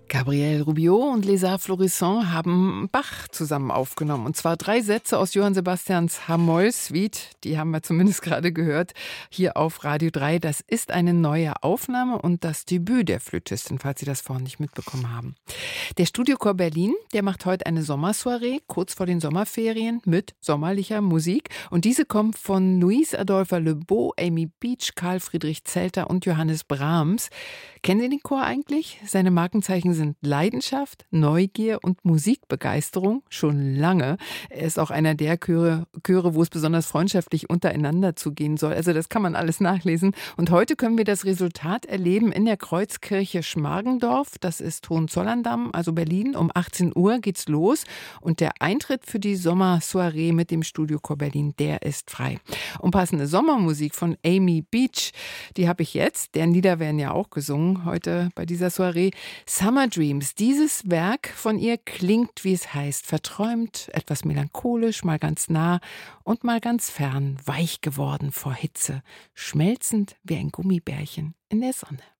Gabriel Rubiot und Lézard Florissant haben Bach zusammen aufgenommen. Und zwar 3 Sätze aus Johann Sebastians Hamoll-Suite. Die haben wir zumindest gerade gehört, hier auf Radio 3. Das ist eine neue Aufnahme und das Debüt der Flötistin, falls Sie das vorhin nicht mitbekommen haben. Der Studiochor Berlin, der macht heute eine Sommersoiree, kurz vor den Sommerferien, mit sommerlicher Musik. Und diese kommt von Louise Adolphe Lebeau, Amy Beach, Karl Friedrich Zelter und Johannes Brahms. Kennen Sie den Chor eigentlich? Seine Markenzeichen sind Leidenschaft, Neugier und Musikbegeisterung schon lange. Er ist auch einer der Chöre, wo es besonders freundschaftlich untereinander zugehen soll. Also das kann man alles nachlesen. Und heute können wir das Resultat erleben in der Kreuzkirche Schmargendorf. Das ist Hohenzollern-Damm, also Berlin. Um 18 Uhr geht's los. Und der Eintritt für die Sommersoiree mit dem Studiochor Berlin, der ist frei. Und passende Sommermusik von Amy Beach, die habe ich jetzt. Deren Lieder werden ja auch gesungen heute bei dieser Soiree. Summer Dreams, dieses Werk von ihr klingt, wie es heißt, verträumt, etwas melancholisch, mal ganz nah und mal ganz fern, weich geworden vor Hitze, schmelzend wie ein Gummibärchen in der Sonne.